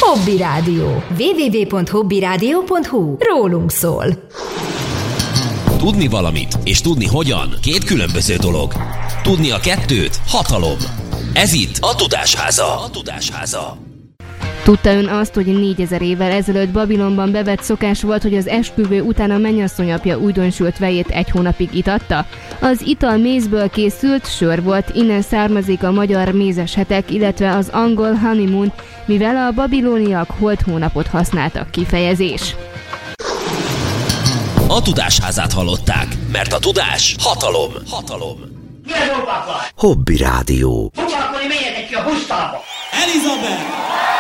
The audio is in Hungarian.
Hobby Rádió. www.hobbyradio.hu. Rólunk szól. Tudni valamit és tudni hogyan két különböző dolog. Tudni a kettőt hatalom. Ez itt a Tudásháza. Tudta ön azt, hogy 4000 évvel ezelőtt Babilonban bevett szokás volt, hogy az esküvő után a mennyasszonyapja újdonsült vejét 1 hónapig itatta? Az ital mézből készült, sör volt, innen származik a magyar mézes hetek, illetve az angol honeymoon, mivel a babiloniak holt hónapot használtak kifejezés. A Tudásházát hallották, mert a tudás hatalom. Mi az ópaklar? Hobby Rádió. Foglalkozni menjetek ki a busztalba! Elizabeth!